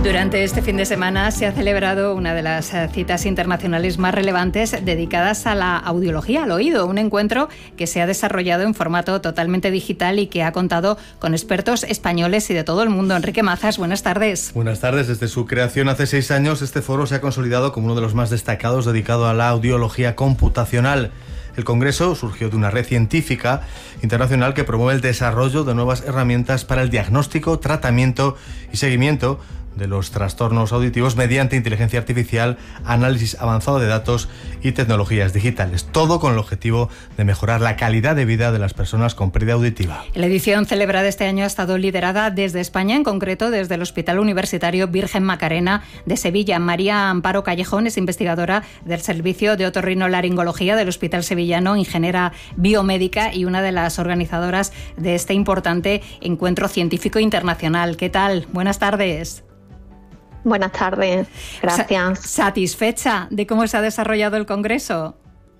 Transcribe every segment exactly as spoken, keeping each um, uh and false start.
Durante este fin de semana se ha celebrado una de las citas internacionales más relevantes dedicadas a la audiología, al oído, un encuentro que se ha desarrollado en formato totalmente digital y que ha contado con expertos españoles y de todo el mundo. Enrique Mazas, buenas tardes. Buenas tardes. Desde su creación hace seis años, este foro se ha consolidado como uno de los más destacados dedicado a la audiología computacional. El Congreso surgió de una red científica internacional que promueve el desarrollo de nuevas herramientas para el diagnóstico, tratamiento y seguimiento de los trastornos auditivos mediante inteligencia artificial, análisis avanzado de datos y tecnologías digitales. Todo con el objetivo de mejorar la calidad de vida de las personas con pérdida auditiva. La edición celebrada este año ha estado liderada desde España, en concreto desde el Hospital Universitario Virgen Macarena de Sevilla. María Amparo Callejón es investigadora del Servicio de Otorrinolaringología del Hospital Sevillano, ingeniera biomédica y una de las organizadoras de este importante encuentro científico internacional. ¿Qué tal? Buenas tardes. Buenas tardes, gracias. ¿Satisfecha de cómo se ha desarrollado el Congreso?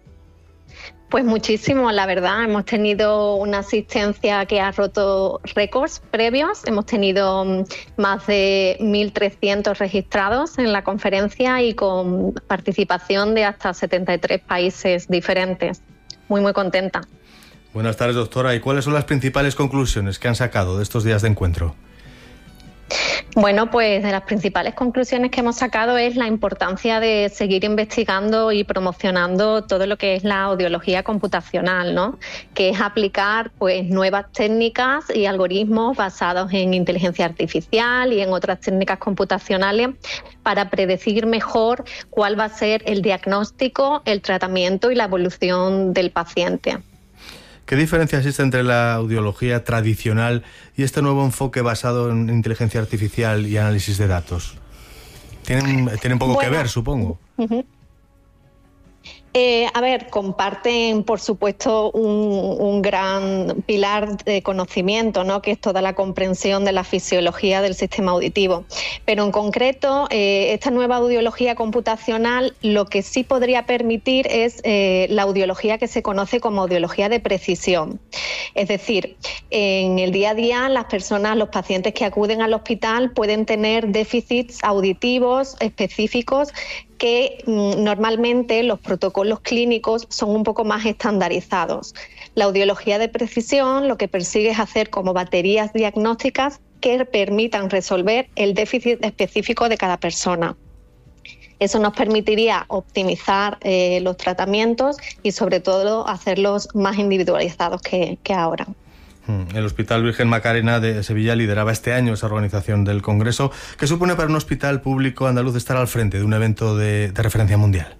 Pues muchísimo, la verdad. Hemos tenido una asistencia que ha roto récords previos. Hemos tenido más de mil trescientos registrados en la conferencia y con participación de hasta setenta y tres países diferentes. Muy, muy contenta. Buenas tardes, doctora. ¿Y cuáles son las principales conclusiones que han sacado de estos días de encuentro? Bueno, pues de las principales conclusiones que hemos sacado es la importancia de seguir investigando y promocionando todo lo que es la audiología computacional, ¿no? Que es aplicar pues nuevas técnicas y algoritmos basados en inteligencia artificial y en otras técnicas computacionales para predecir mejor cuál va a ser el diagnóstico, el tratamiento y la evolución del paciente. ¿Qué diferencia existe entre la audiología tradicional y este nuevo enfoque basado en inteligencia artificial y análisis de datos? Tienen, tienen poco bueno, que ver, supongo. Uh-huh. Eh, a ver, comparten, por supuesto, un, un gran pilar de conocimiento, ¿no? Que es toda la comprensión de la fisiología del sistema auditivo. Pero en concreto, eh, esta nueva audiología computacional lo que sí podría permitir es eh, la audiología que se conoce como audiología de precisión. Es decir, en el día a día las personas, los pacientes que acuden al hospital pueden tener déficits auditivos específicos que mm, normalmente los protocolos clínicos son un poco más estandarizados. La audiología de precisión lo que persigue es hacer como baterías diagnósticas que permitan resolver el déficit específico de cada persona. Eso nos permitiría optimizar eh, los tratamientos y sobre todo hacerlos más individualizados que, que ahora. El Hospital Virgen Macarena de Sevilla lideraba este año esa organización del Congreso. ¿Qué supone para un hospital público andaluz estar al frente de un evento de, de referencia mundial?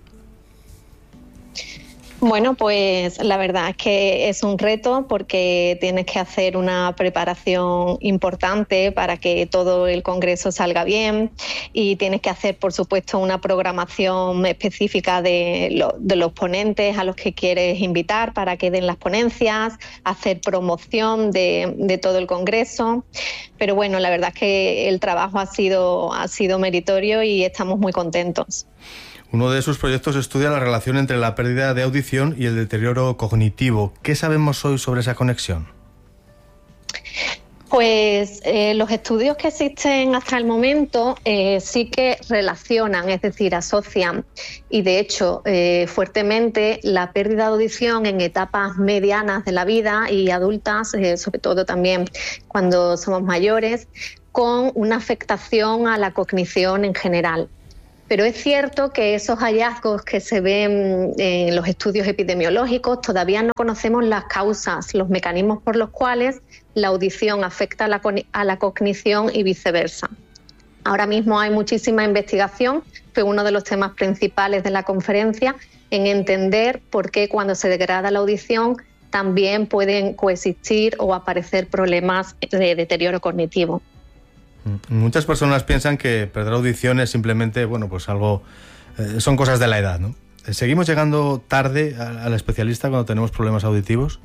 Bueno, pues la verdad es que es un reto porque tienes que hacer una preparación importante para que todo el congreso salga bien y tienes que hacer, por supuesto, una programación específica de, lo, de los ponentes a los que quieres invitar para que den las ponencias, hacer promoción de, de todo el congreso. Pero bueno, la verdad es que el trabajo ha sido, ha sido meritorio y estamos muy contentos. Uno de sus proyectos estudia la relación entre la pérdida de audición y el deterioro cognitivo. ¿Qué sabemos hoy sobre esa conexión? Pues eh, los estudios que existen hasta el momento eh, sí que relacionan, es decir, asocian y de hecho eh, fuertemente la pérdida de audición en etapas medianas de la vida y adultas, eh, sobre todo también cuando somos mayores, con una afectación a la cognición en general. Pero es cierto que esos hallazgos que se ven en los estudios epidemiológicos todavía no conocemos las causas, los mecanismos por los cuales la audición afecta a la, a la cognición y viceversa. Ahora mismo hay muchísima investigación, fue uno de los temas principales de la conferencia, en entender por qué cuando se degrada la audición también pueden coexistir o aparecer problemas de deterioro cognitivo. Muchas personas piensan que perder audición es simplemente, bueno, pues algo, eh, son cosas de la edad, ¿no? ¿Seguimos llegando tarde al especialista cuando tenemos problemas auditivos?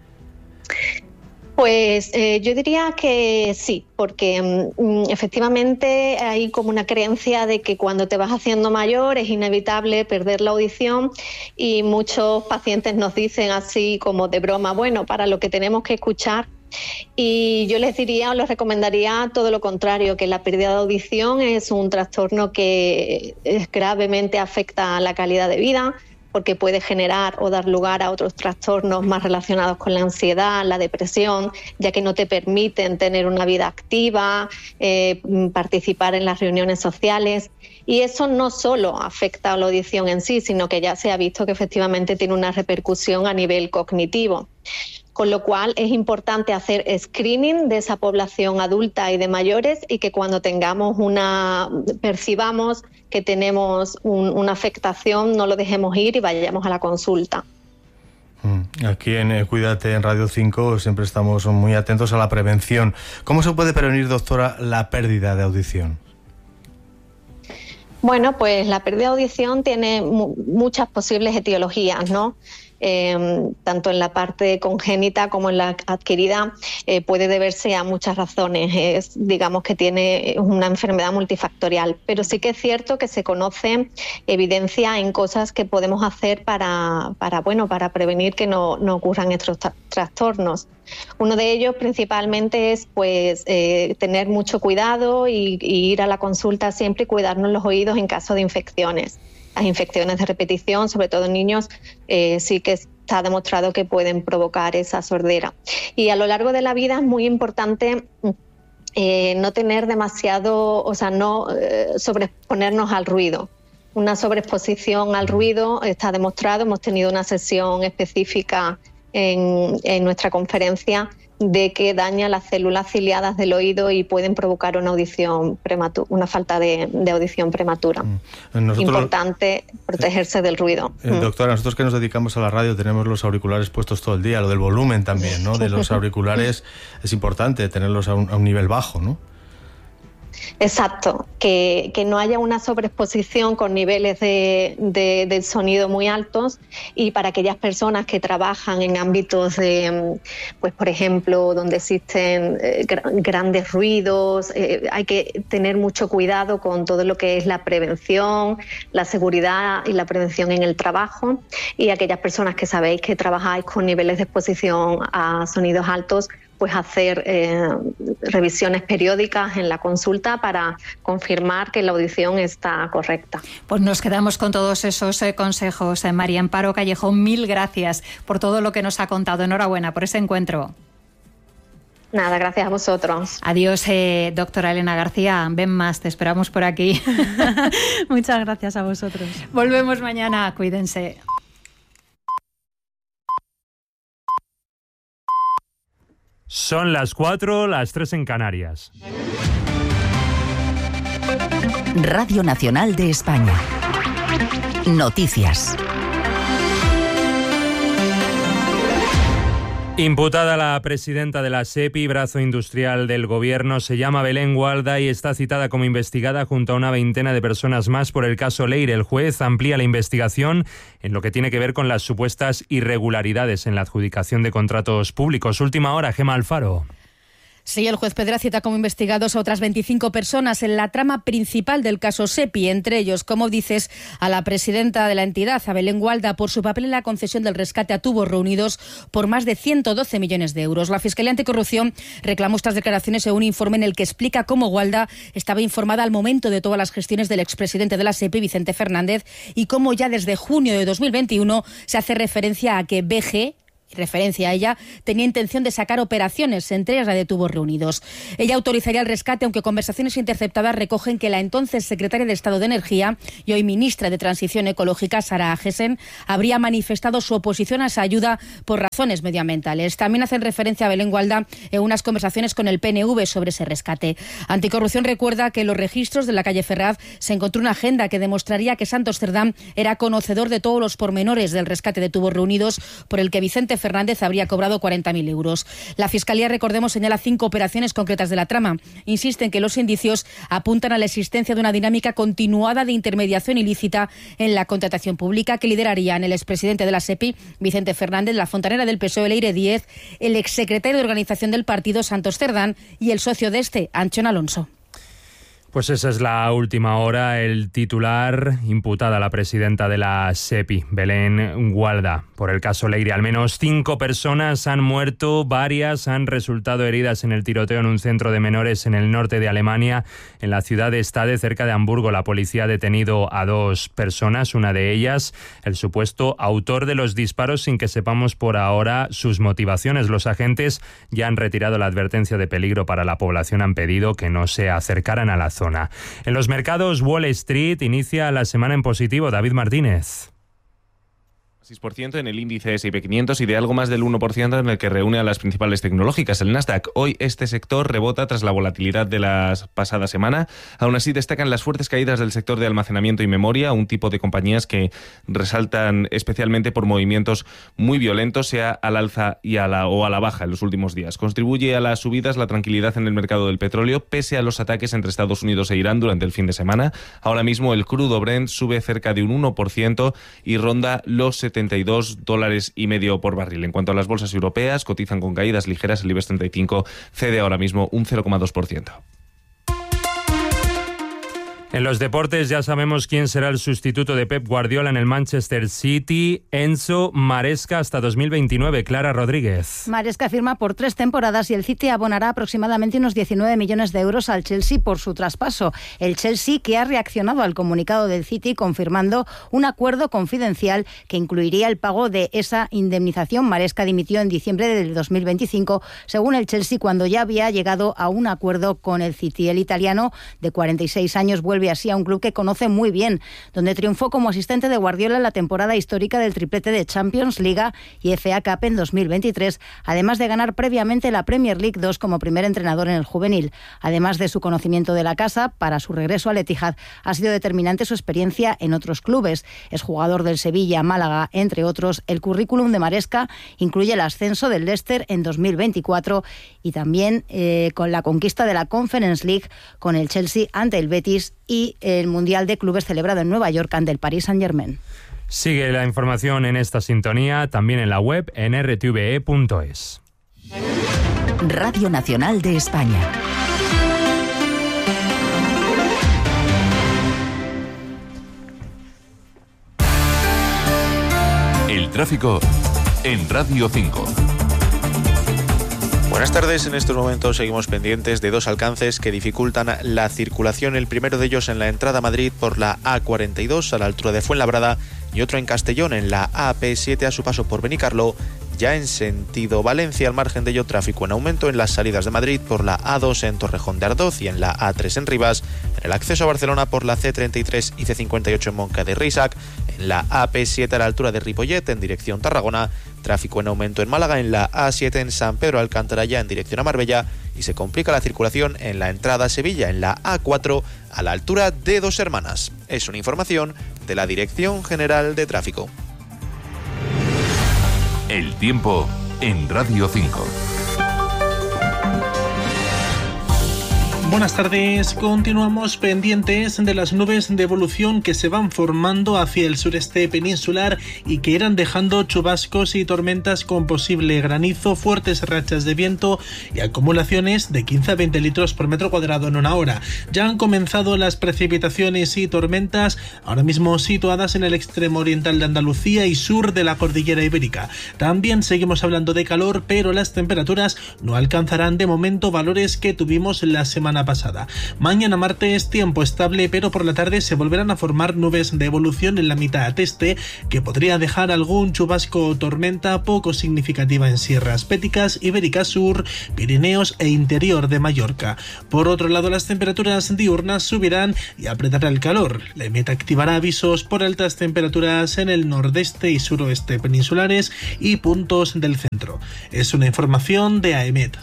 Pues eh, yo diría que sí, porque mm, efectivamente hay como una creencia de que cuando te vas haciendo mayor es inevitable perder la audición y muchos pacientes nos dicen así como de broma, bueno, para lo que tenemos que escuchar Y yo les diría o les recomendaría todo lo contrario, que la pérdida de audición es un trastorno que es gravemente afecta a la calidad de vida, porque puede generar o dar lugar a otros trastornos más relacionados con la ansiedad, la depresión, ya que no te permiten tener una vida activa, eh, participar en las reuniones sociales. Y eso no solo afecta a la audición en sí, sino que ya se ha visto que efectivamente tiene una repercusión a nivel cognitivo. Con lo cual es importante hacer screening de esa población adulta y de mayores, y que cuando tengamos una, percibamos que tenemos un, una afectación, no lo dejemos ir y vayamos a la consulta. Aquí en eh, Cuídate en Radio cinco siempre estamos muy atentos a la prevención. ¿Cómo se puede prevenir, doctora, la pérdida de audición? Bueno, pues la pérdida de audición tiene mu- muchas posibles etiologías, ¿no? Eh, tanto en la parte congénita como en la adquirida, eh, puede deberse a muchas razones. Es, digamos que tiene una enfermedad multifactorial, pero sí que es cierto que se conoce evidencia en cosas que podemos hacer para, para, bueno, para prevenir que no, no ocurran estos tra- trastornos. Uno de ellos principalmente es pues eh, tener mucho cuidado y, y ir a la consulta siempre y cuidarnos los oídos en caso de infecciones. Las infecciones de repetición, sobre todo en niños, eh, sí que está demostrado que pueden provocar esa sordera. Y a lo largo de la vida es muy importante eh, no tener demasiado, o sea, no eh, sobreexponernos al ruido. Una sobreexposición al ruido está demostrado. Hemos tenido una sesión específica en, en nuestra conferencia de que daña las células ciliadas del oído y pueden provocar una audición prematura, una falta de, de audición prematura. Nosotros, importante protegerse eh, del ruido. Eh, doctora, nosotros que nos dedicamos a la radio tenemos los auriculares puestos todo el día, lo del volumen también, ¿no? De los auriculares es importante tenerlos a un, a un nivel bajo, ¿no? Exacto, que, que no haya una sobreexposición con niveles de, de, de sonido muy altos, y para aquellas personas que trabajan en ámbitos de, pues por ejemplo, donde existen eh, gr- grandes ruidos, eh, hay que tener mucho cuidado con todo lo que es la prevención, la seguridad y la prevención en el trabajo, y aquellas personas que sabéis que trabajáis con niveles de exposición a sonidos altos, pues hacer eh, revisiones periódicas en la consulta para confirmar que la audición está correcta. Pues nos quedamos con todos esos eh, consejos. Eh, María Amparo Callejón, mil gracias por todo lo que nos ha contado. Enhorabuena por ese encuentro. Nada, gracias a vosotros. Adiós, eh, doctora Elena García. Ven más, te esperamos por aquí. Muchas gracias a vosotros. Volvemos mañana, cuídense. Son las cuatro, las tres en Canarias. Radio Nacional de España. Noticias. Imputada la presidenta de la SEPI, brazo industrial del gobierno, se llama Belén Gualda y está citada como investigada junto a una veintena de personas más por el caso Leire. El juez amplía la investigación en lo que tiene que ver con las supuestas irregularidades en la adjudicación de contratos públicos. Última hora, Gemma Alfaro. Sí, el juez Pedra cita como investigados a otras veinticinco personas en la trama principal del caso SEPI, entre ellos, como dices, a la presidenta de la entidad, a Belén Gualda, por su papel en la concesión del rescate a tubos reunidos por más de ciento doce millones de euros. La Fiscalía Anticorrupción reclamó estas declaraciones en un informe en el que explica cómo Gualda estaba informada al momento de todas las gestiones del expresidente de la SEPI, Vicente Fernández, y cómo ya desde junio de dos mil veintiuno se hace referencia a que B G, referencia a ella, tenía intención de sacar operaciones, entre ellas la de tubos reunidos. Ella autorizaría el rescate, aunque conversaciones interceptadas recogen que la entonces secretaria de Estado de Energía y hoy ministra de Transición Ecológica, Sara Agesen, habría manifestado su oposición a esa ayuda por razones medioambientales. También hacen referencia a Belén Gualda en unas conversaciones con el P N V sobre ese rescate. Anticorrupción recuerda que en los registros de la calle Ferraz se encontró una agenda que demostraría que Santos Cerdán era conocedor de todos los pormenores del rescate de tubos reunidos, por el que Vicente Fernández habría cobrado cuarenta mil euros. La Fiscalía, recordemos, señala cinco operaciones concretas de la trama. Insiste en que los indicios apuntan a la existencia de una dinámica continuada de intermediación ilícita en la contratación pública que liderarían el expresidente de la SEPI, Vicente Fernández, la fontanera del P S O E, Leire Díez, el exsecretario de organización del partido, Santos Cerdán, y el socio de este, Anchón Alonso. Pues esa es la última hora. El titular, imputada a la presidenta de la SEPI, Belén Gualda, por el caso Leire. Al menos cinco personas han muerto, varias han resultado heridas en el tiroteo en un centro de menores en el norte de Alemania, en la ciudad de Stade, cerca de Hamburgo. La policía ha detenido a dos personas, una de ellas el supuesto autor de los disparos, sin que sepamos por ahora sus motivaciones. Los agentes ya han retirado la advertencia de peligro para la población, han pedido que no se acercaran a la zona. Zona. En los mercados, Wall Street inicia la semana en positivo. David Martínez. seis por ciento en el índice ese y pe quinientos y de algo más del uno por ciento en el que reúne a las principales tecnológicas, el Nasdaq. Hoy este sector rebota tras la volatilidad de la pasada semana. Aún así destacan las fuertes caídas del sector de almacenamiento y memoria, un tipo de compañías que resaltan especialmente por movimientos muy violentos, sea al alza y a la, o a la baja en los últimos días. Contribuye a las subidas la tranquilidad en el mercado del petróleo, pese a los ataques entre Estados Unidos e Irán durante el fin de semana. Ahora mismo el crudo Brent sube cerca de un uno por ciento y ronda los setenta y dos dólares y medio por barril. En cuanto a las bolsas europeas, cotizan con caídas ligeras. El IBEX treinta y cinco cede ahora mismo un cero coma dos por ciento. En los deportes ya sabemos quién será el sustituto de Pep Guardiola en el Manchester City. Enzo Maresca hasta dos mil veintinueve. Clara Rodríguez. Maresca firma por tres temporadas y el City abonará aproximadamente unos diecinueve millones de euros al Chelsea por su traspaso. El Chelsea, que ha reaccionado al comunicado del City confirmando un acuerdo confidencial que incluiría el pago de esa indemnización. Maresca dimitió en diciembre del dos mil veinticinco, según el Chelsea, cuando ya había llegado a un acuerdo con el City. El italiano, de cuarenta y seis años, vuelve así a un club que conoce muy bien, donde triunfó como asistente de Guardiola en la temporada histórica del triplete de Champions, Liga y F A Cup en dos mil veintitrés, además de ganar previamente la Premier League dos como primer entrenador en el juvenil. Además de su conocimiento de la casa, para su regreso al Etihad ha sido determinante su experiencia en otros clubes. Es jugador del Sevilla, Málaga, entre otros. El currículum de Maresca incluye el ascenso del Leicester en dos mil veinticuatro y también eh, con la conquista de la Conference League con el Chelsea ante el Betis y el Mundial de Clubes celebrado en Nueva York ante el Paris Saint-Germain. Sigue la información en esta sintonía, también en la web en erre te ve e punto es. Radio Nacional de España. El tráfico en Radio cinco. Buenas tardes, en estos momentos seguimos pendientes de dos alcances que dificultan la circulación. El primero de ellos en la entrada a Madrid por la A cuarenta y dos a la altura de Fuenlabrada y otro en Castellón en la A P siete a su paso por Benicarló. Ya en sentido Valencia, al margen de ello, tráfico en aumento en las salidas de Madrid por la A dos en Torrejón de Ardoz y en la A tres en Rivas, en el acceso a Barcelona por la C treinta y tres y C cincuenta y ocho en Moncada de Rísac, en la A P siete a la altura de Ripollet en dirección Tarragona, tráfico en aumento en Málaga en la A siete en San Pedro Alcántara ya en dirección a Marbella y se complica la circulación en la entrada a Sevilla en la A cuatro a la altura de Dos Hermanas. Es una información de la Dirección General de Tráfico. El tiempo en Radio cinco. Buenas tardes, continuamos pendientes de las nubes de evolución que se van formando hacia el sureste peninsular y que irán dejando chubascos y tormentas con posible granizo, fuertes rachas de viento y acumulaciones de quince a veinte litros por metro cuadrado en una hora. Ya han comenzado las precipitaciones y tormentas, ahora mismo situadas en el extremo oriental de Andalucía y sur de la cordillera ibérica. También seguimos hablando de calor, pero las temperaturas no alcanzarán de momento valores que tuvimos la semana pasada. Mañana martes, tiempo estable, pero por la tarde se volverán a formar nubes de evolución en la mitad este, que podría dejar algún chubasco o tormenta poco significativa en sierras béticas, Ibérica Sur, Pirineos e interior de Mallorca. Por otro lado, las temperaturas diurnas subirán y apretará el calor. La E M E T activará avisos por altas temperaturas en el nordeste y suroeste peninsulares y puntos del centro. Es una información de A E M E T.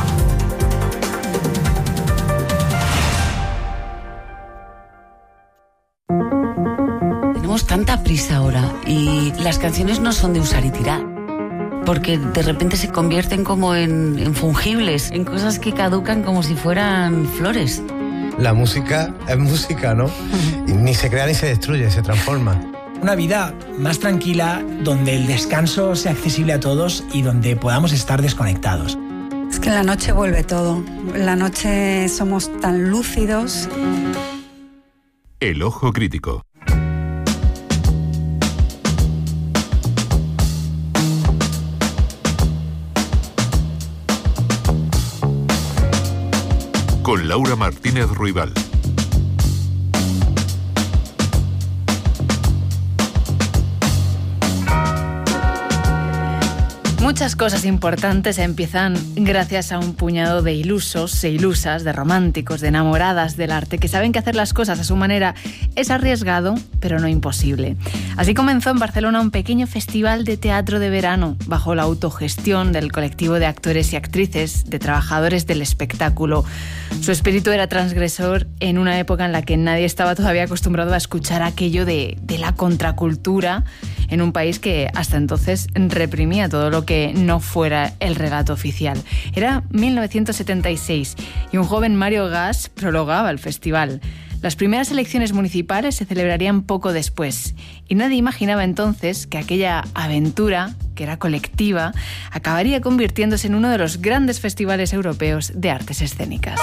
Tanta prisa ahora y las canciones no son de usar y tirar, porque de repente se convierten como en, en fungibles, en cosas que caducan como si fueran flores. La música es música, ¿no? Y ni se crea ni se destruye, se transforma. Una vida más tranquila, donde el descanso sea accesible a todos y donde podamos estar desconectados. Es que en la noche vuelve todo. En la noche somos tan lúcidos. El ojo crítico. Con Laura Martínez Ruibal. Muchas cosas importantes empiezan gracias a un puñado de ilusos e ilusas, de románticos, de enamoradas del arte, que saben que hacer las cosas a su manera es arriesgado, pero no imposible. Así comenzó en Barcelona un pequeño festival de teatro de verano, bajo la autogestión del colectivo de actores y actrices, de trabajadores del espectáculo. Su espíritu era transgresor en una época en la que nadie estaba todavía acostumbrado a escuchar aquello de, de la contracultura, en un país que hasta entonces reprimía todo lo que no fuera el relato oficial. Era mil novecientos setenta y seis y un joven Mario Gas prologaba el festival. Las primeras elecciones municipales se celebrarían poco después y nadie imaginaba entonces que aquella aventura, que era colectiva, acabaría convirtiéndose en uno de los grandes festivales europeos de artes escénicas.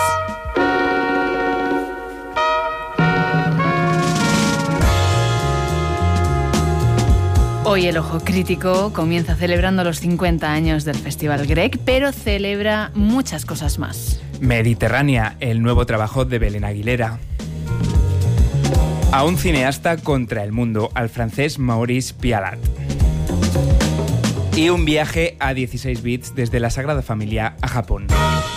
Hoy el Ojo Crítico comienza celebrando los cincuenta años del Festival Grec, pero celebra muchas cosas más. Mediterránea, el nuevo trabajo de Belén Aguilera. A un cineasta contra el mundo, al francés Maurice Pialat. Y un viaje a dieciséis bits desde la Sagrada Familia a Japón.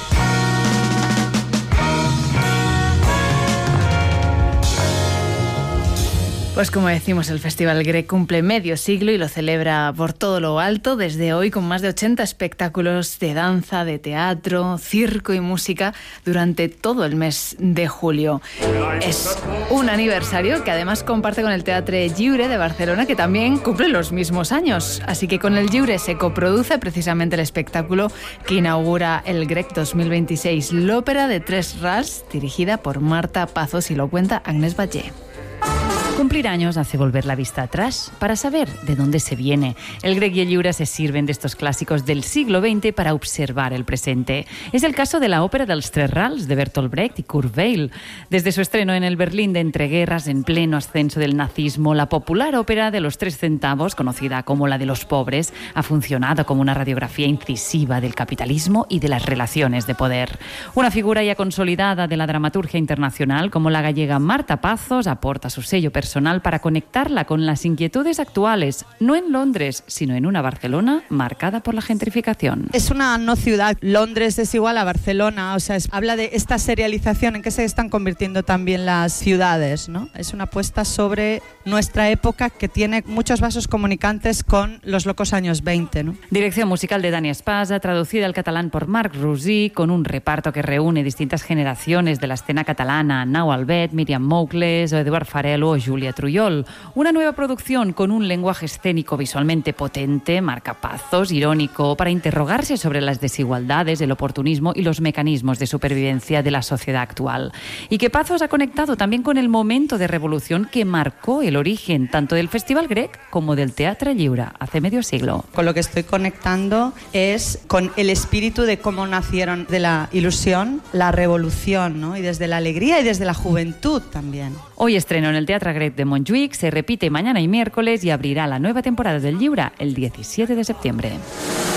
Pues como decimos, el Festival Grec cumple medio siglo y lo celebra por todo lo alto desde hoy con más de ochenta espectáculos de danza, de teatro, circo y música durante todo el mes de julio. Es un aniversario que además comparte con el Teatre Lliure de Barcelona, que también cumple los mismos años. Así que con el Lliure se coproduce precisamente el espectáculo que inaugura el Grec dos mil veintiséis, l'Òpera de Tres Rals, dirigida por Marta Pazos, y lo cuenta Agnès Batlle. Cumplir años hace volver la vista atrás para saber de dónde se viene. El Grec y el Lliure se sirven de estos clásicos del siglo veinte para observar el presente. Es el caso de la ópera dels Tres Rals de Bertolt Brecht y Kurt Weill. Desde su estreno en el Berlín de entreguerras, en pleno ascenso del nazismo, la popular ópera de los tres centavos, conocida como la de los pobres, ha funcionado como una radiografía incisiva del capitalismo y de las relaciones de poder. Una figura ya consolidada de la dramaturgia internacional, como la gallega Marta Pazos, aporta su sello personal personal para conectarla con las inquietudes actuales, no en Londres, sino en una Barcelona marcada por la gentrificación. Es una no ciudad. Londres es igual a Barcelona, o sea, es, habla de esta serialización en que se están convirtiendo también las ciudades, ¿no? Es una apuesta sobre nuestra época que tiene muchos vasos comunicantes con los locos años veinte, ¿no? Dirección musical de Dani Espasa, traducida al catalán por Marc Rosí, con un reparto que reúne distintas generaciones de la escena catalana: Nau Albet, Míriam Moucles, Eduard Farelo o Julia Trullol. Una nueva producción con un lenguaje escénico visualmente potente, marcapazos, irónico, para interrogarse sobre las desigualdades, el oportunismo y los mecanismos de supervivencia de la sociedad actual. Y que Pazos ha conectado también con el momento de revolución que marcó el origen tanto del Festival Grec como del Teatre Lliure hace medio siglo. Con lo que estoy conectando es con el espíritu de cómo nacieron de la ilusión, la revolución, ¿no? Y desde la alegría y desde la juventud también. Hoy estreno en el Teatre Grec de Montjuïc, se repite mañana y miércoles y abrirá la nueva temporada del Lliure el diecisiete de septiembre.